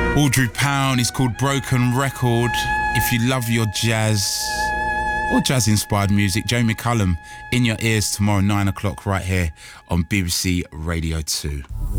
Audrey Pound is called Broken Record. If you love your jazz or jazz-inspired music, Jamie Cullum in your ears tomorrow, 9 o'clock, right here on BBC Radio 2.